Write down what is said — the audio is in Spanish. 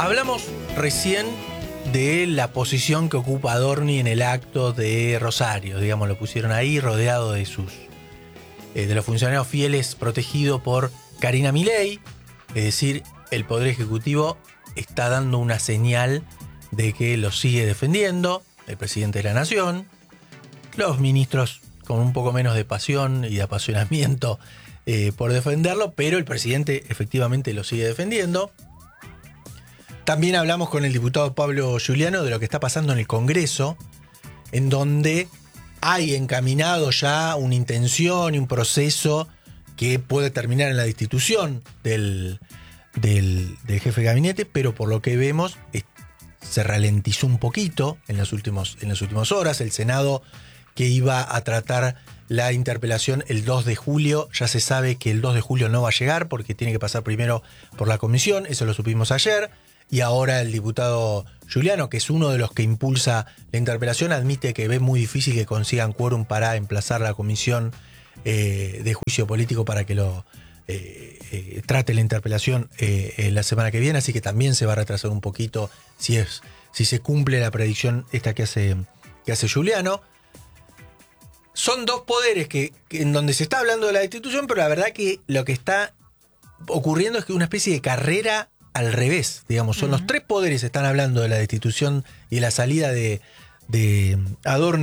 Hablamos recién de la posición que ocupa Adorni en el acto de Rosario. Digamos, lo pusieron ahí rodeado de de los funcionarios fieles, protegido por Karina Milei. Es decir, el Poder Ejecutivo está dando una señal de que lo sigue defendiendo, el presidente de la Nación, los ministros con un poco menos de pasión y de apasionamiento por defenderlo, pero el presidente efectivamente lo sigue defendiendo. También hablamos con el diputado Pablo Giuliano de lo que está pasando en el Congreso, en donde hay encaminado ya una intención y un proceso que puede terminar en la destitución del jefe de gabinete, pero por lo que vemos se ralentizó un poquito en las últimas horas. El Senado, que iba a tratar la interpelación el 2 de julio, ya se sabe que el 2 de julio no va a llegar porque tiene que pasar primero por la comisión, eso lo supimos ayer. Y ahora el diputado Giuliano, que es uno de los que impulsa la interpelación, admite que ve muy difícil que consigan quórum para emplazar la comisión de juicio político para que lo trate la interpelación la semana que viene, así que también se va a retrasar un poquito si se cumple la predicción esta que hace Giuliano. Son dos poderes en donde se está hablando de la destitución, pero la verdad que lo que está ocurriendo es que una especie de carrera al revés, digamos, son los tres poderes que están hablando de la destitución y de la salida de Adorni